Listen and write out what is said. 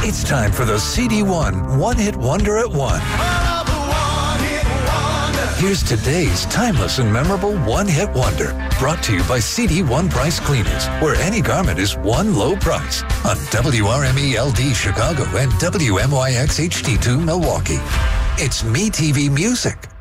It's time for the CD1 One-Hit Wonder at 1. Here's today's timeless and memorable one-hit wonder, brought to you by CD1 Price Cleaners, where any garment is one low price, on WRME-LD Chicago and WMYX HD2 Milwaukee. It's MeTV Music.